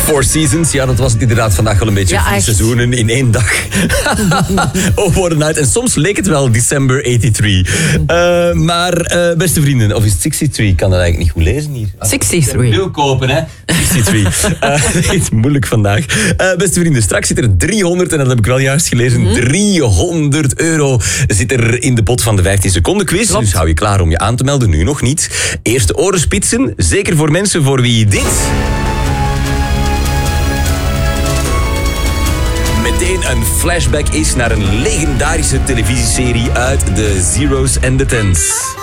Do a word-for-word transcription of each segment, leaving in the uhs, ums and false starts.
Four Seasons, ja, dat was het inderdaad vandaag wel een beetje. Ja, vier seizoenen in één dag. Oh, what a night. En soms leek het wel December eenennegentig. Uh, maar uh, beste vrienden, of is het drieënzestig? Ik kan dat eigenlijk niet goed lezen hier. drieënzestig. Wil kopen, hè? drieënzestig. Uh, het is moeilijk vandaag. Uh, beste vrienden, straks zit er driehonderd, en dat heb ik wel juist gelezen, mm-hmm. driehonderd euro zit er in de pot van de vijftien seconden quiz. Klopt. Dus hou je klaar om je aan te melden, nu nog niet. Eerste orenspitsen, zeker voor mensen voor wie dit... meteen een flashback is naar een legendarische televisieserie uit de Zero's en de Tens.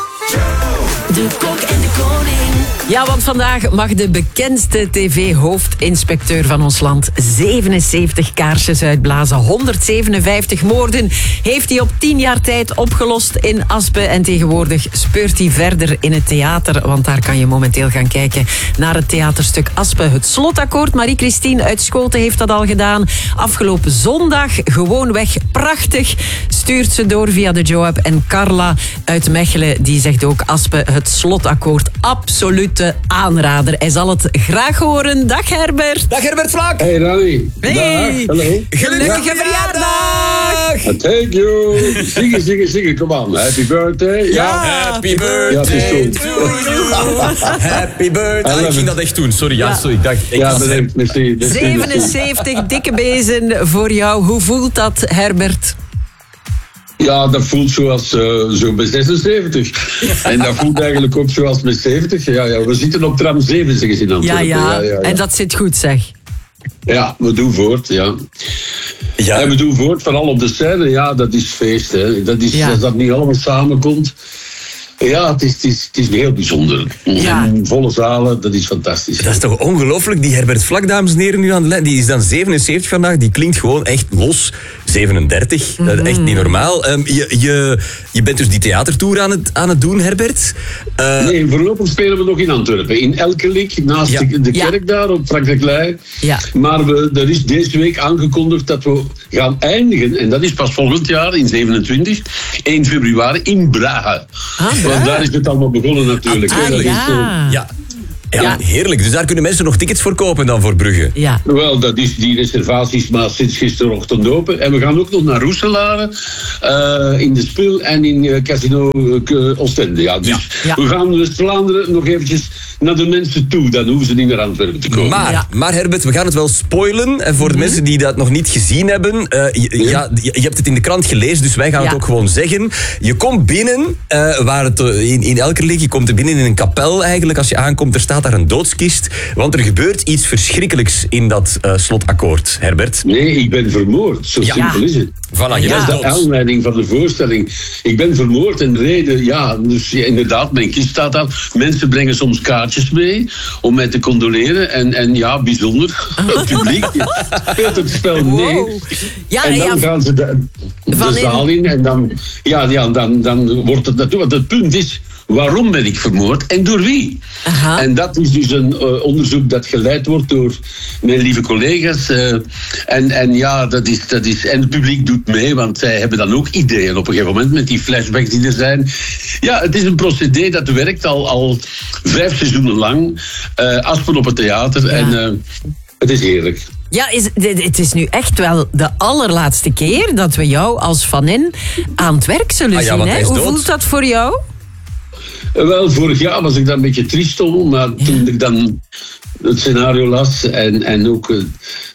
De Kok en de Koning. Ja, want vandaag mag de bekendste tv-hoofdinspecteur van ons land zevenenzeventig kaarsjes uitblazen. honderdzevenenvijftig moorden heeft hij op tien jaar tijd opgelost in Aspe. En tegenwoordig speurt hij verder in het theater. Want daar kan je momenteel gaan kijken naar het theaterstuk Aspe. Het slotakkoord. Marie-Christine uit Schoten heeft dat al gedaan. Afgelopen zondag, gewoonweg prachtig, stuurt ze door via de Joab. En Carla uit Mechelen, die zegt ook Aspe, het slotakkoord, absoluut aanrader. Hij zal het graag horen. Dag Herbert. Dag Herbert Vlak. Hey Rani. Hey. Dag. Hallo. Gelukkige ja. verjaardag. Thank you. Zingen, zingen, zingen. Kom aan. Happy birthday. Ja. Happy birthday ja, to you. Happy birthday. Ah, ik ging dat echt doen. Sorry. Ja, sorry. Ik dacht, ik ja, bedankt. Merci. zevenenzeventig dikke bezen voor jou. Hoe voelt dat, Herbert? Ja, dat voelt zoals uh, zo bij zesenzeventig. En dat voelt eigenlijk ook zoals met zeventig. Ja, ja, we zitten op tram zeven, zeggen ze in Antwerpen. Ja, ja. Ja, ja, ja. En dat zit goed, zeg. Ja, we doen voort, ja. Ja. En we doen voort, vooral op de scène. Ja, dat is feest, hè. Dat is, ja. Als dat niet allemaal samenkomt... Ja, het is, het is, het is heel bijzonder. Ja. En volle zalen, dat is fantastisch. Dat is toch ongelooflijk, die Herbert Vlak, dames en heren, nu aan de lijn. Die is dan zevenenzeventig vandaag, die klinkt gewoon echt los. zevenendertig, mm-hmm. Dat is echt niet normaal. Um, je, je, je bent dus die theatertour aan het, aan het doen, Herbert? Uh, nee, voorlopig spelen we nog in Antwerpen. In Elkerlijk, naast ja. de, de kerk ja. daar, op Frankrijklei. Ja. Maar we, er is deze week aangekondigd dat we gaan eindigen, en dat is pas volgend jaar, in zevenentwintig, één februari, in Braga. Ah, Want daar is het allemaal begonnen natuurlijk. Ah, dat ja. Is, uh, ja. Ja, ja, heerlijk. Dus daar kunnen mensen nog tickets voor kopen dan voor Brugge? Ja. Wel, dat is die reservaties maar sinds gisterochtend open. En we gaan ook nog naar Roeselare, uh, in de Spil en in uh, Casino uh, Oostende. Ja, dus ja. Ja. we gaan West-Vlaanderen nog eventjes naar de mensen toe. Dan hoeven ze niet naar Antwerpen te komen. Maar, ja. maar Herbert, we gaan het wel spoilen. En voor de mm-hmm. mensen die dat nog niet gezien hebben. Uh, je, ja. Ja, je hebt het in de krant gelezen, dus wij gaan ja. het ook gewoon zeggen. Je komt binnen, uh, waar het in, in Elkerlijk, je komt er binnen in een kapel eigenlijk. Als je aankomt, er staat daar een doodskist. Want er gebeurt iets verschrikkelijks in dat uh, slotakkoord, Herbert. Nee, ik ben vermoord. Zo ja. simpel is het. Voilà, je dat is de aanleiding van de voorstelling. Ik ben vermoord en de reden, ja, dus ja, inderdaad, mijn kist staat daar. Mensen brengen soms kaartjes mee om mij te condoleren. En, en ja, bijzonder. Het publiek speelt het spel mee. Wow. Ja, en dan ja, gaan ze de, de zaal in en dan, ja, ja, dan, dan wordt het natuurlijk. Want het punt is, waarom ben ik vermoord en door wie? Aha. En dat is dus een uh, onderzoek dat geleid wordt door mijn lieve collega's. Uh, en, en ja, dat is, dat is. En het publiek doet mee, want zij hebben dan ook ideeën op een gegeven moment met die flashbacks die er zijn. Ja, het is een procedé dat werkt al, al vijf seizoenen lang. Uh, Aspen op het theater. Ja. En uh, het is heerlijk. Ja, is, het is nu echt wel de allerlaatste keer dat we jou als vanin aan het werk zullen ah, ja, zien. Hè? Hoe voelt dat voor jou? Wel, vorig jaar was ik daar een beetje triest om, maar ja. toen ik dan het scenario las en, en ook uh,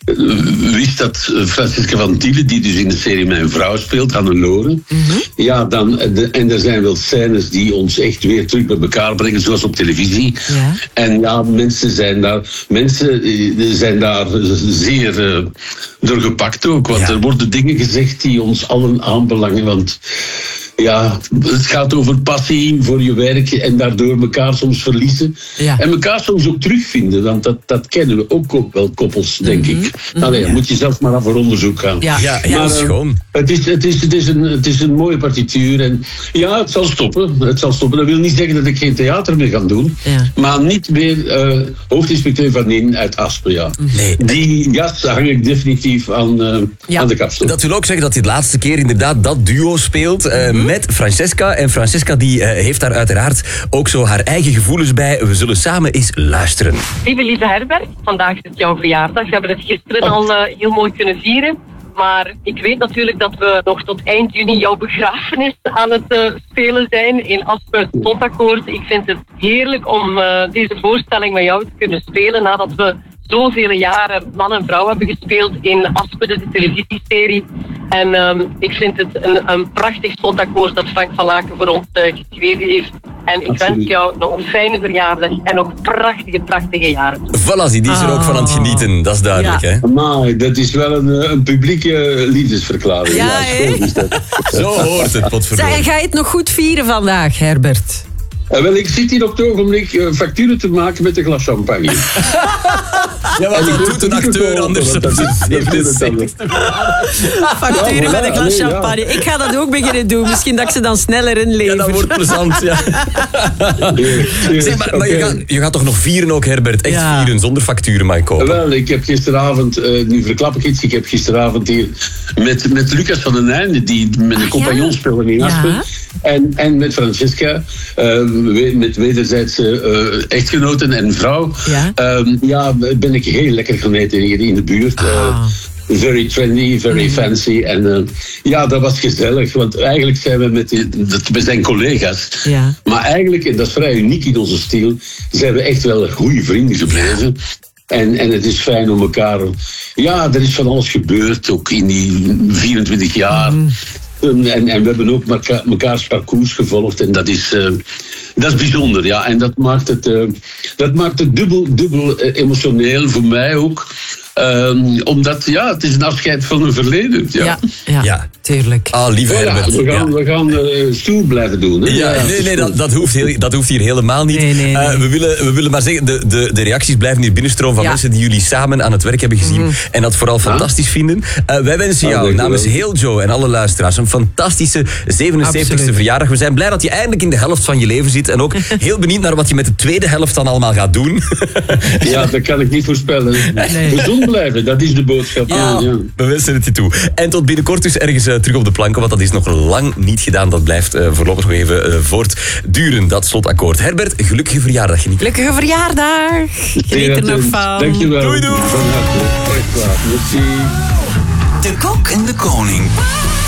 wist dat Franziska van Tiele, die dus in de serie mijn vrouw speelt, Hannelore, mm-hmm. ja, dan, de, en er zijn wel scènes die ons echt weer terug bij elkaar brengen, zoals op televisie. Ja. En ja, mensen zijn daar, mensen zijn daar zeer uh, door gepakt ook, want ja. er worden dingen gezegd die ons allen aanbelangen, want ja, het gaat over passie voor je werk en daardoor elkaar soms verliezen. Ja. En elkaar soms ook terugvinden, want dat, dat kennen we ook wel, koppels, denk mm-hmm. ik. Mm-hmm. Allee, ja. moet je zelf maar aan voor onderzoek gaan. Ja, ja, ja, maar, dat is schoon. Het is, het, is, het, is een, het is een mooie partituur en ja, het zal stoppen. Het zal stoppen. Dat wil niet zeggen dat ik geen theater meer ga doen, ja. maar niet meer uh, hoofdinspecteur van in uit Aspen, ja. Nee. Die jas hang ik definitief aan, uh, ja. aan de kapsel. Dat wil ook zeggen dat hij de laatste keer inderdaad dat duo speelt. Uh, mm-hmm. met Francesca. En Francesca die, uh, heeft daar uiteraard ook zo haar eigen gevoelens bij. We zullen samen eens luisteren. Lieve lieve Herbert, vandaag is het jouw verjaardag. We hebben het gisteren al uh, heel mooi kunnen vieren. Maar ik weet natuurlijk dat we nog tot eind juni jouw begrafenis aan het uh, spelen zijn in Aspen Slotakkoord. Ik vind het heerlijk om uh, deze voorstelling met jou te kunnen spelen nadat we zoveel jaren man en vrouw hebben gespeeld in Aspen, de televisieserie. En um, ik vind het een, een prachtig slotakkoord dat Frank van Laken voor ons uh, geschreven heeft. En ik Absoluut. wens jou nog een fijne verjaardag en nog prachtige, prachtige jaren. Voilà, die is er ook van aan het genieten. Dat is duidelijk, Ja. hè? Maar dat is wel een, eh, een publieke liefdesverklaring. Ja, hè? zo is dat. Zo hoort het, potverdorie. Zeg, ga je het nog goed vieren vandaag, Herbert? Eh, wel, ik zit hier op het ogenblik uh, facturen te maken met een glas champagne. Ja, wat ik doet een acteur anders op zijn zevenenzeventigste? Facturen Ja, met een voilà, glas nee, ja. champagne. Ik ga dat ook beginnen doen. Misschien dat ik ze dan sneller Ja, inlever. dat wordt plezant, ja. Zeg, maar, maar je, gaat, je gaat toch nog vieren ook, Herbert? Echt Ja. vieren, zonder facturen mag ik kopen. Wel, ik heb gisteravond, uh, nu verklap ik iets, ik heb gisteravond hier met, met Lucas van den Einde, die met een compagnon speelde in Ja. Aspen, en, en met Francesca, uh, met wederzijdse uh, echtgenoten en vrouw, Ja. Um, ja, ben ik heel lekker gaan eten hier in de buurt. Uh, Ah. Very trendy, very fancy. En uh, ja, dat was gezellig. Want eigenlijk zijn we met die, dat, we zijn collega's. Ja. Maar eigenlijk, en dat is vrij uniek in onze stijl, zijn we echt wel goede vrienden gebleven. En, en het is fijn om elkaar... Ja, er is van alles gebeurd, ook in die vierentwintig jaar. Mm. En, en we hebben ook meka- mekaars parcours gevolgd. En dat is, uh, dat is bijzonder, ja. En dat maakt het, uh, dat maakt het dubbel, dubbel uh, emotioneel voor mij ook. Um, omdat, ja, het is een afscheid van een verleden. Ja, Ja, ja, Ja. tuurlijk. Ah, lieve Voilà, Herbert. we gaan, Ja. we gaan uh, stoer blijven doen. Hè? Ja, nee, nee, dat, dat, hoeft heel, dat hoeft hier helemaal niet. Nee, nee, nee. Uh, we, willen, we willen maar zeggen, de, de, de reacties blijven hier binnenstromen van Ja. mensen die jullie samen aan het werk hebben gezien en dat vooral fantastisch vinden. Uh, wij wensen Ah, jou dank je namens wel. heel Joe en alle luisteraars een fantastische zevenenzeventigste Absoluut. verjaardag. We zijn blij dat je eindelijk in de helft van je leven zit en ook heel benieuwd naar wat je met de tweede helft dan allemaal gaat doen. Ja, dat kan ik niet voorspellen. Nee. Gezond blijven, dat is de boodschap. Ja, ja. We wensen het je toe. En tot binnenkort dus ergens uh, terug op de planken, want dat is nog lang niet gedaan. Dat blijft uh, voorlopig nog even uh, voortduren, dat slotakkoord. Herbert, gelukkige verjaardag. Geniet. Gelukkige verjaardag. Geniet er nog van. Dankjewel. Doei, doei. Van harte. Echt waar. Merci. De Kok en de Koning.